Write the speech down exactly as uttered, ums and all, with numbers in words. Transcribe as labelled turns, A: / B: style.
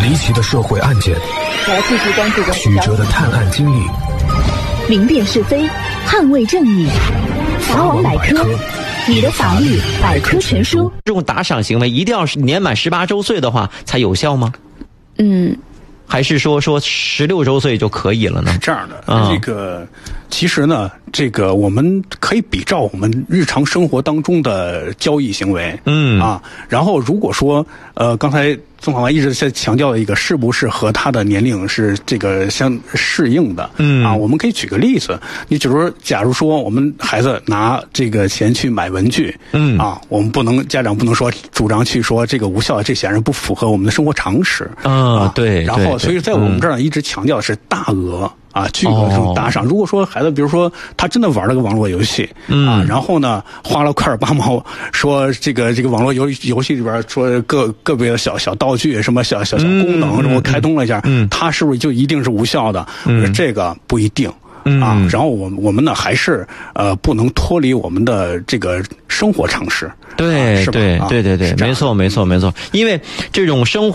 A: 离奇的社会案件，
B: 我要继续关注
A: 曲折的探案经历，
B: 明辨是非，捍卫正义。法网百科，你的法律百科全书。
C: 这种打赏行为一定要是年满十八周岁的话才有效吗？
B: 嗯，
C: 还是说说十六周岁就可以了呢？
D: 是这样的，嗯、这个其实呢，这个我们可以比照我们日常生活当中的交易行为，
C: 嗯
D: 啊，然后如果说呃，刚才宗法官一直在强调的一个是不是和他的年龄是这个相适应的，
C: 嗯
D: 啊，我们可以举个例子，你比如说，假如说我们孩子拿这个钱去买文具，
C: 嗯
D: 啊，我们不能家长不能说主张去说这个无效，这显然不符合我们的生活常识，
C: 啊，
D: 啊
C: 对，
D: 然后所以在我们这儿呢，一直强调的是大额。啊，巨额这种打赏。如果说孩子，比如说他真的玩了个网络游戏，
C: 嗯
D: 啊，然后呢花了块八毛，说这个这个网络游游戏里边说个个别的小小道具，什么小小小功能，什么开通了一下，
C: 嗯，
D: 他是不是就一定是无效的？
C: 嗯，
D: 这个不一定。
C: 嗯
D: 啊，然后我我们呢还是呃不能脱离我们的这个生活常识。
C: 对、
D: 啊、是吧
C: 对
D: 啊、
C: 对对对，没错没错没错，因为这种生活。